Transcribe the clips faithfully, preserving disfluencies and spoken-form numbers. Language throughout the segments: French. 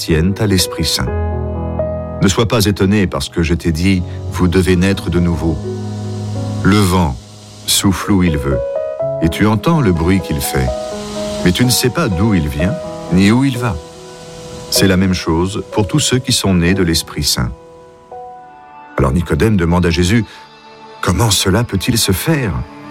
appartiennent à l'Esprit Saint. Ne sois pas étonné parce que je t'ai dit, vous devez naître de nouveau. Le vent souffle où il veut, et tu entends le bruit qu'il fait, mais tu ne sais pas d'où il vient, ni où il va. C'est la même chose pour tous ceux qui sont nés de l'Esprit Saint. Alors Nicodème demande à Jésus, « Comment cela peut-il se faire ?»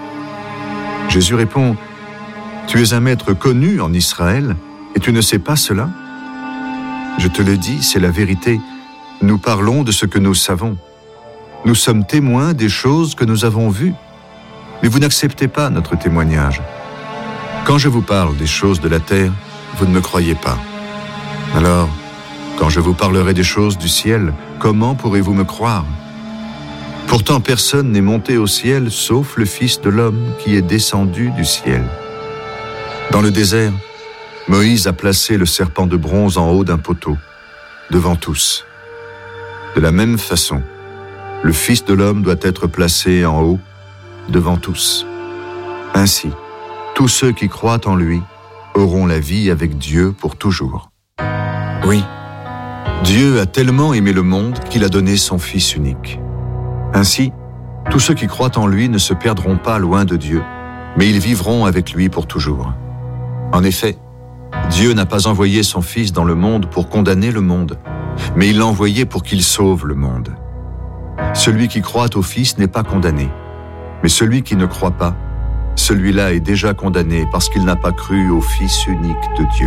Jésus répond, « Tu es un maître connu en Israël, et tu ne sais pas cela ? Je te le dis, c'est la vérité. Nous parlons de ce que nous savons. Nous sommes témoins des choses que nous avons vues. Mais vous n'acceptez pas notre témoignage. Quand je vous parle des choses de la terre, vous ne me croyez pas. Alors, quand je vous parlerai des choses du ciel, comment pourrez-vous me croire ? Pourtant, personne n'est monté au ciel sauf le Fils de l'homme qui est descendu du ciel. Dans le désert, Moïse a placé le serpent de bronze en haut d'un poteau, devant tous. De la même façon, le Fils de l'homme doit être placé en haut, devant tous. Ainsi, tous ceux qui croient en lui auront la vie avec Dieu pour toujours. Oui, Dieu a tellement aimé le monde qu'il a donné son Fils unique. Ainsi, tous ceux qui croient en lui ne se perdront pas loin de Dieu, mais ils vivront avec lui pour toujours. En effet, Dieu n'a pas envoyé son Fils dans le monde pour condamner le monde, mais il l'a envoyé pour qu'il sauve le monde. Celui qui croit au Fils n'est pas condamné, mais celui qui ne croit pas, celui-là est déjà condamné parce qu'il n'a pas cru au Fils unique de Dieu.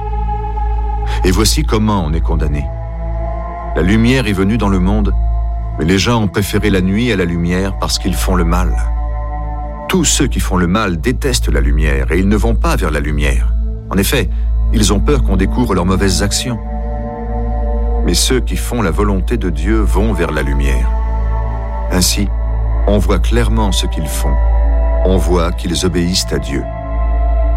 Et voici comment on est condamné. La lumière est venue dans le monde, mais les gens ont préféré la nuit à la lumière parce qu'ils font le mal. Tous ceux qui font le mal détestent la lumière et ils ne vont pas vers la lumière. En effet, ils ont peur qu'on découvre leurs mauvaises actions. Mais ceux qui font la volonté de Dieu vont vers la lumière. Ainsi, on voit clairement ce qu'ils font. On voit qu'ils obéissent à Dieu.